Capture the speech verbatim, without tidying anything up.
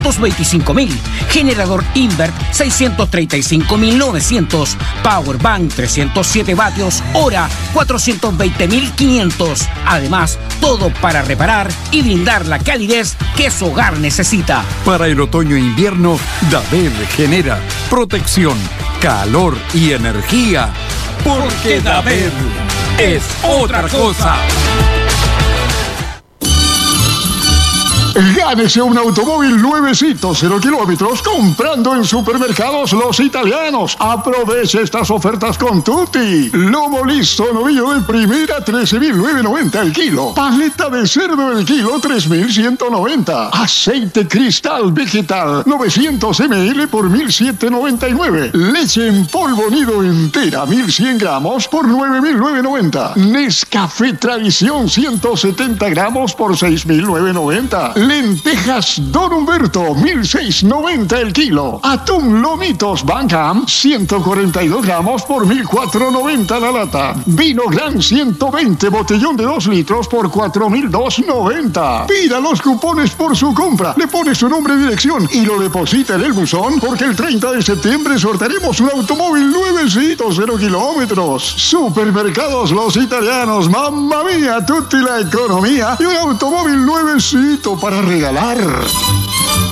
quinientos veinticinco mil. Generador Invert seiscientos treinta y cinco mil novecientos. Powerbank trescientos siete vatios hora cuatrocientos veinte mil quinientos. Además, todo para reparar y brindar la calidez que su hogar necesita. Para el otoño e invierno, Dabel genera protección, calor y energía. Porque Dabel es otra cosa. Gánese un automóvil nuevecito, cero kilómetros, comprando en Supermercados Los Italianos. Aproveche estas ofertas con Tutti. Lomo listo novillo de primera, trece mil novecientos noventa el kilo. Paleta de cerdo el kilo, tres mil ciento noventa. Aceite Cristal Vegetal, novecientos mililitros por mil setecientos noventa y nueve. Leche en polvo nido entera, mil cien gramos por nueve mil novecientos noventa. Nescafé Tradición, ciento setenta gramos por seis mil novecientos noventa. Lentejas Don Humberto, mil seiscientos noventa el kilo. Atún Lomitos Bankham, ciento cuarenta y dos gramos por mil cuatrocientos noventa la lata. Vino Gran ciento veinte, botellón de dos litros por cuatro mil doscientos noventa. Pida los cupones por su compra, le pone su nombre y dirección y lo deposita en el buzón, porque el treinta de septiembre sortearemos un automóvil nuevecito, cero kilómetros. Supermercados Los Italianos, mamma mía, tutti la economía y un automóvil nuevecito para regalar.